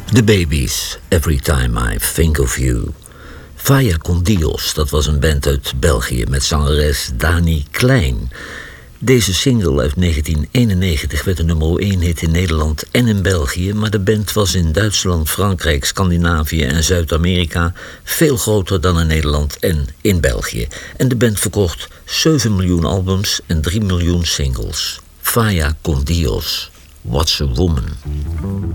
The Babies, Every Time I Think of You. Vaya con Dios, dat was een band uit België met zangeres Dani Klein. Deze single uit 1991 werd een nummer 1 hit in Nederland en in België, maar de band was in Duitsland, Frankrijk, Scandinavië en Zuid-Amerika veel groter dan in Nederland en in België. En de band verkocht 7 miljoen albums en 3 miljoen singles. Vaya con Dios, What's a Woman?